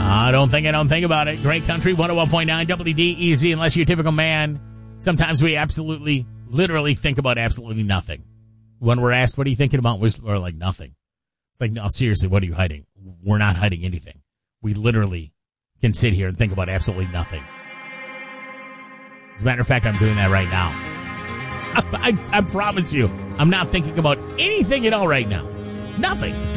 I don't think about it. Great country, 101.9 WDEZ. Unless you're a typical man, sometimes we absolutely, literally think about absolutely nothing. When we're asked, what are you thinking about? We're like, nothing. It's like, no, seriously, what are you hiding? We're not hiding anything. We literally can sit here and think about absolutely nothing. As a matter of fact, I'm doing that right now. I promise you, I'm not thinking about anything at all right now. Nothing.